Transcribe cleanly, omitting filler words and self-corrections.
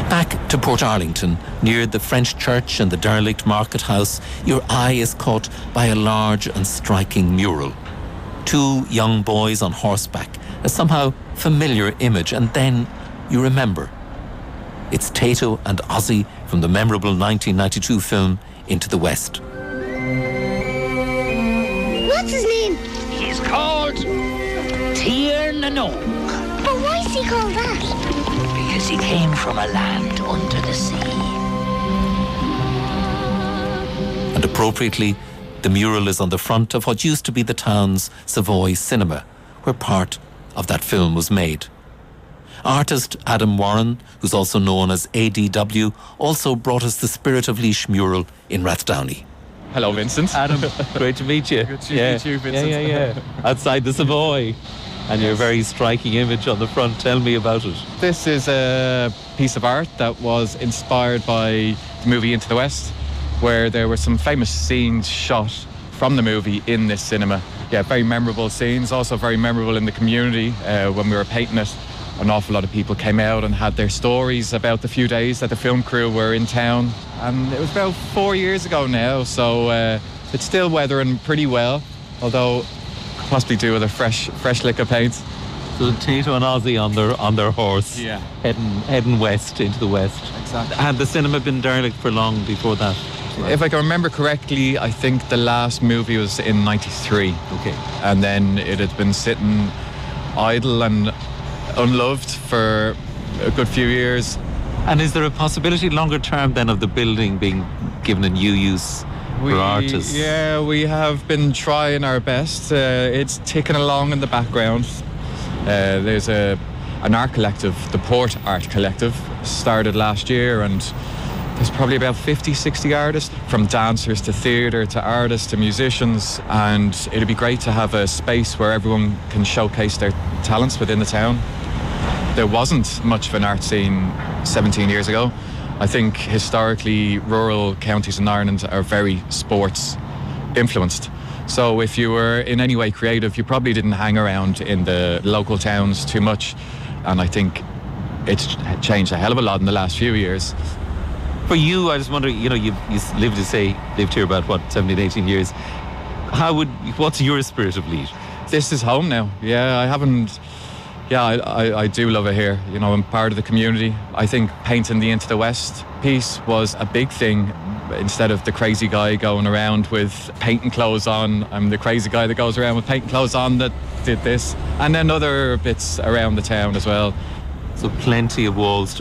Back to Portarlington, near the French church and the derelict market house, your eye is caught by a large and striking mural. Two young boys on horseback, a somehow familiar image, and then you remember. It's Tato and Ozzy from the memorable 1992 film Into the West. What's his name? He's called Tir na nog. But why is he called that? Because he came from a land under the sea. And appropriately, the mural is on the front of what used to be the town's Savoy Cinema, where part of that film was made. Artist Adam Warren, who's also known as ADW, also brought us the Spirit of Laois mural in Rathdowney. Hello, Vincent. Adam, great to meet you. Good to meet you, Vincent. Yeah. Outside the Savoy. And your very striking image on the front. Tell me about it. This is a piece of art that was inspired by the movie Into the West, where there were some famous scenes shot from the movie in this cinema. Yeah, very memorable scenes, also very memorable in the community. When we were painting it, an awful lot of people came out and had their stories about the few days that the film crew were in town. And it was about 4 years ago now, so it's still weathering pretty well, although could possibly do with a fresh lick of paint. So Tato and Ozzy on their horse, Yeah. heading west into the west. Exactly. Had the cinema been derelict for long before that? If I can remember correctly, I think the last movie was in '93. Okay. And then it had been sitting idle and unloved for a good few years. And is there a possibility longer term then of the building being given a new use for artists? Yeah, we have been trying our best. It's ticking along in the background. There's an art collective, the Port Art Collective, started last year, and there's probably about 50, 60 artists, from dancers to theatre to artists to musicians, and it'd be great to have a space where everyone can showcase their talents within the town. There wasn't much of an art scene 17 years ago. I think historically rural counties in Ireland are very sports influenced. So if you were in any way creative, you probably didn't hang around in the local towns too much. And I think it's changed a hell of a lot in the last few years. For you, I just wonder, you lived here about, 17, 18 years. What's your Spirit of Laois? This is home now. I do love it here. You know, I'm part of the community. I think painting the Into the West piece was a big thing. Instead of the crazy guy going around with painting clothes on, I'm the crazy guy that goes around with painting clothes on that did this. And then other bits around the town as well. So plenty of walls to